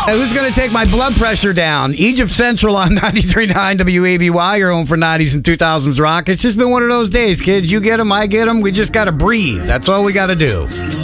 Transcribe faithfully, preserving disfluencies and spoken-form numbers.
Hey, who's going to take my blood pressure down? Egypt Central on ninety-three point nine W A B Y. You're home for nineties and two thousands rock. It's just been one of those days, kids. You get them, I get them. We just got to breathe. That's all we got to do.